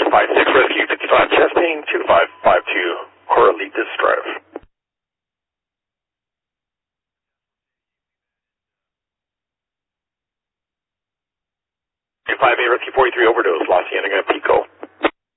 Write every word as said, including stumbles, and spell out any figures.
five six Rescue fifty-five testing, two five five two Corralitos Drive. two five eight Rescue forty-three overdose, La Cienega, Pico.